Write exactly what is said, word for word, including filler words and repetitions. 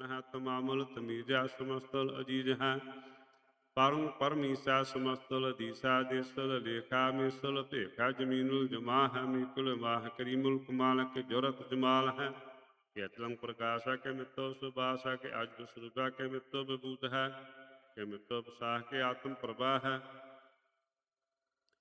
ਰਤਨ ਹੈ ਤਮਾਮੁਲ ਤਮੀਜੈ ਸਮਸਤਲ ਅਜੀਜ ਹੈ ਪਰਮ ਪਰਮੀਸਾ ਸਮਸਤਲ ਅਧੀਸਾ ਦੇਸਲ ਲੇਖਾ ਮੇਸਲ ਭੇਖਾ ਜਮੀਨੁਲ ਜਮਾ ਹੈ ਮੀਕੁਲ ਮਾਹ ਕਰੀ ਮੁਲਕ ਮਾਲਕ ਜੁਰਤ ਜਮਾਲ ਹੈ ਕਿ ਅਚਲੰਗ ਪ੍ਰਕਾਸ਼ਾ ਕੇ ਮਿੱਤੋ ਸੁਬਾਸਾ ਕੇ ਅਜ ਸਰੂਪਾ ਕੇ ਮਿੱਤੋ ਬਬੂਤ ਹੈ ਕਿ ਮਿੱਤੋ ਪਸਾਹ ਕੇ ਆਤਮ ਪ੍ਰਭਾ ਹੈ